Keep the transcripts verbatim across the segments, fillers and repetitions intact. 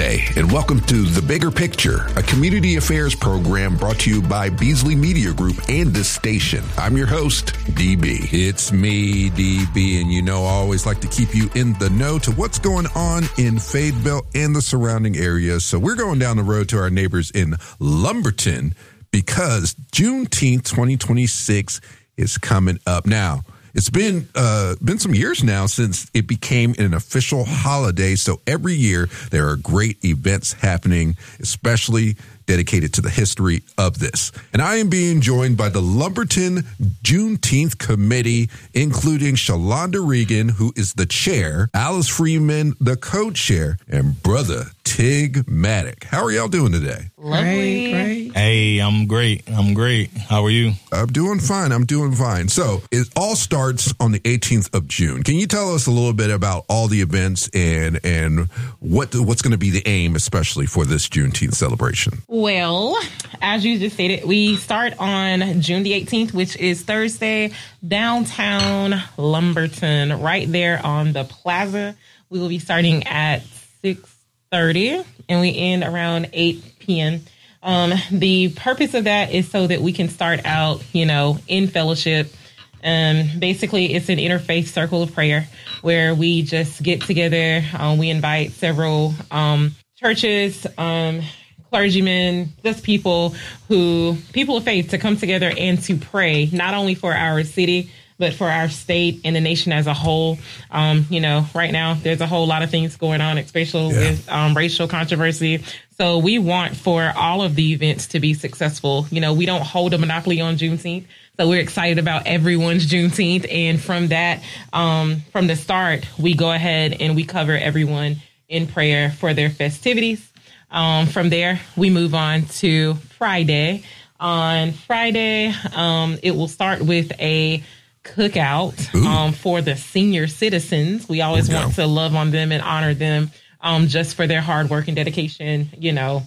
Day, and welcome to The Bigger Picture, a community affairs program brought to you by Beasley Media Group and this station. I'm your host, D B. It's me, D B, and you know I always like to keep you in the know to what's going on in Fayetteville and the surrounding areas. So we're going down the road to our neighbors in Lumberton because Juneteenth twenty twenty-six is coming up. Now, it's been uh, been some years now since it became an official holiday. So every year there are great events happening, especially dedicated to the history of this. And I am being joined by the Lumberton Juneteenth Committee, including Shalonda Regan, who is the chair, Alice Freeman, the co-chair, and brother Tig Maddock. How are y'all doing today? Lovely. Great, great. Hey, I'm great. I'm great. How are you? I'm doing fine. I'm doing fine. So it all starts on the eighteenth of June. Can you tell us a little bit about all the events and and what what's going to be the aim, especially for this Juneteenth celebration? Well, as you just stated, we start on June the eighteenth, which is Thursday, downtown Lumberton, right there on the plaza. We will be starting at six thirty and we end around eight p.m. Um, the purpose of that is so that we can start out, you know, in fellowship. Um, basically, it's an interfaith circle of prayer where we just get together. Um, we invite several um, churches, um, clergymen, just people who, people of faith to come together and to pray, not only for our city, but for our state and the nation as a whole. Um, you know, right now, there's a whole lot of things going on, especially yeah. with um, racial controversy. So we want for all of the events to be successful. You know, we don't hold a monopoly on Juneteenth. So we're excited about everyone's Juneteenth. And from that, um, from the start, we go ahead and we cover everyone in prayer for their festivities. Um, from there, we move on to Friday. On Friday, um, it will start with a cookout um, for the senior citizens. We always want to love on them and honor them um, just for their hard work and dedication, you know,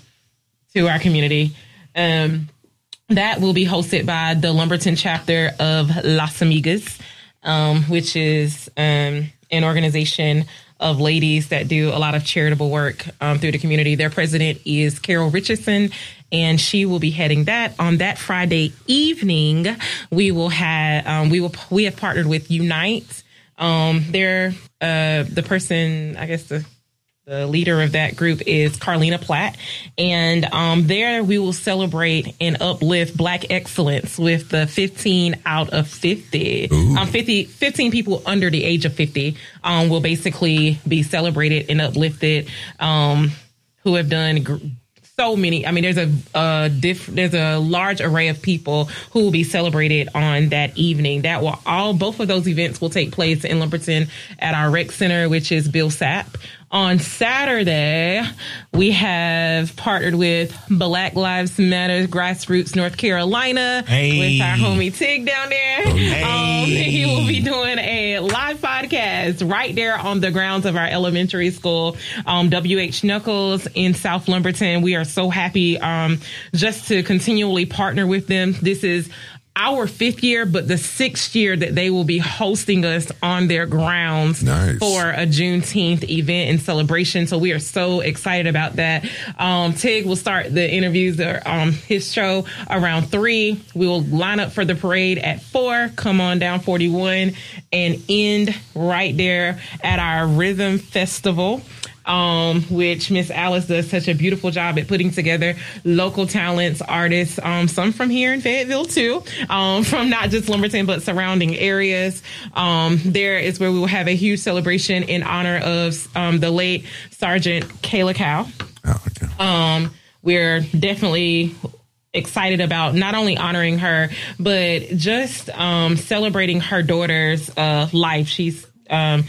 to our community. Um, that will be hosted by the Lumberton chapter of Las Amigas, um, which is um, an organization of ladies that do a lot of charitable work um, through the community. Their president is Carol Richardson, and she will be heading that. On that Friday evening, we will have um, we will we have partnered with Unite. Um, they're uh, the person, I guess the the leader of that group is Carlina Platt, and um, there we will celebrate and uplift Black excellence with the fifteen out of fifty. Um, fifty, fifteen people under the age of fifty um, will basically be celebrated and uplifted, um, who have done gr- so many. I mean, there's a, a diff, there's a large array of people who will be celebrated on that evening. That will all both of those events will take place in Lumberton at our rec center, which is Bill Sapp. On Saturday, we have partnered with Black Lives Matter Grassroots North Carolina hey. with our homie Tig down there. Hey. Um, he will be doing a live podcast right there on the grounds of our elementary school, um, W H Knuckles in South Lumberton. We are so happy um, just to continually partner with them. This is our fifth year, but the sixth year that they will be hosting us on their grounds nice. for a Juneteenth event and celebration. So we are so excited about that. Um, Tig will start the interviews, or um, his show around three. We will line up for the parade at four, come on down forty-one, and end right there at our Rhythm Festival. Um, which Miss Alice does such a beautiful job at putting together local talents, artists, um, some from here in Fayetteville too, um, from not just Lumberton, but surrounding areas. Um, there is where we will have a huge celebration in honor of, um, the late Sergeant Kayla Cow. Oh, okay. Um, we're definitely excited about not only honoring her, but just, um, celebrating her daughter's, uh, life. She's, um,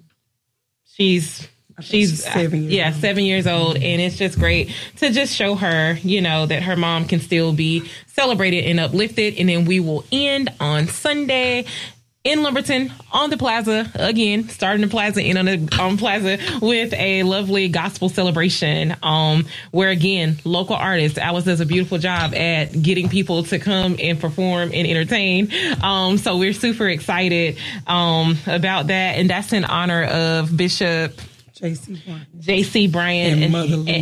she's, She's seven years yeah, old. seven years old. And it's just great to just show her, you know, that her mom can still be celebrated and uplifted. And then we will end on Sunday in Lumberton on the plaza, again, starting the plaza, in on the on plaza with a lovely gospel celebration, um, where again, local artists, Alice does a beautiful job at getting people to come and perform and entertain. Um, so we're super excited, um, about that. And that's in honor of Bishop J C Bryant. J C Bryant and, and Mother Louise.